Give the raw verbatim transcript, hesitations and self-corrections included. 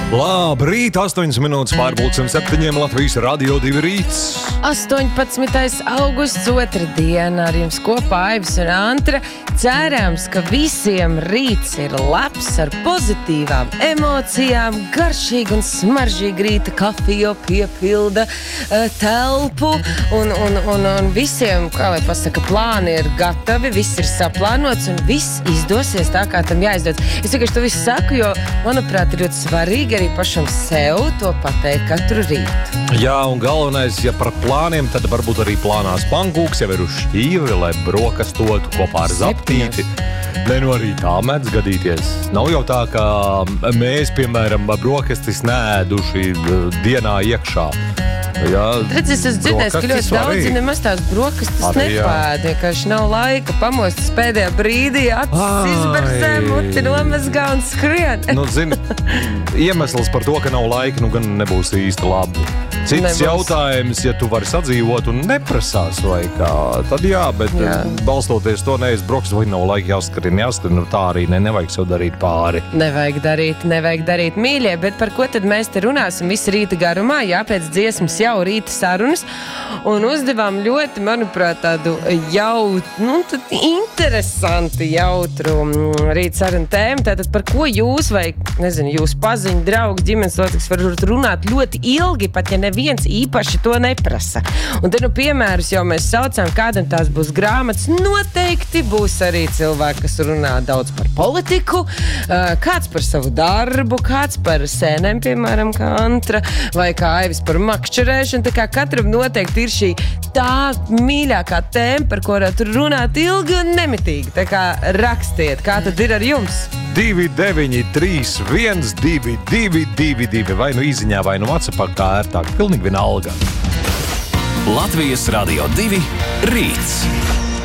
Labrīt, astoņas minūtes pārpulcam septiņiem Latvijas Radio divi rīts. astoņpadsmitais augusts, otra diena, ar jums kopā Aivis un Antra. Cerams, ka visiem rīts ir labs, ar pozitīvām emocijām, garšīgi un smaržīgi rīta kafiju piepilda uh, telpu, un, un, un, un visiem, kā lai pasaka, plāni ir gatavi, viss ir saplānots, un viss izdosies tā, kā tam jāizdodas. Es vienkārši to visu saku, jo, manuprāt, ir ļoti svarīgi arī pašam sev to pateikt katru rītu. Jā, un galvenais, ja par plāniem, tad varbūt arī plānās pankūks jau ir uz šķīvi, lai brokastotu kopā ar zaptīti. Ne, nu arī tā mēdz gadīties. Nav jau tā, ka mēs, piemēram, brokastis neēduši dienā iekšā. Jā, Redz, es esmu dzirdējis, ka ļoti daudzi nemaz tās brokastis nepēd, vienkārši nav laika pamostas pēdējā brīdī, acis izberzē, muti nomazgā un skrien. Nu, zini, iemesls par to, ka nav laika, nu gan nebūs īsti labi. Cits nebūs. Jautājums, ja tu vari sadzīvot un neprasās laikā, tad jā, bet jā. Balstoties to nevis brokas, vai nav laika jāskarina, jāskarina, tā arī ne, nevajag sev darīt pāri. Nevajag darīt, nevajag darīt, mīļie, bet par ko tad mēs te runāsim visu rīta garumā, jā, pēc dziesmas jau rīta sarunas, un uzdevām ļoti, manuprāt, tādu jau, nu, tad interesanti jautru rīta sarunu tēmu, tātad par ko jūs vai, nezinu, jūs paziņu, draugs, ģimenes loceklis varat runāt ļoti ilgi, pat ja neviens īpaši to neprasa. Un te, nu, piemērus jau mēs saucām, kādam tās būs grāmatas, noteikti būs arī cilvēki, kas runā daudz par politiku, kāds par savu darbu, kāds par sēnēm, piemēram, kā Antra, vai kā Aivis par makšķerēšanu, tā kā katram noteikti ir šī tā mīļākā tēma, par ko varētu runāt ilgi un nemitīgi. Tā kā rakstiet, kā tad ir ar jums? divi deviņi trīs viens divi divi divi divi vai nu īziņā, vai nu WhatsAppā, kā ērtāk, pilnīgi vienalga. Latvijas Radio divi rīts.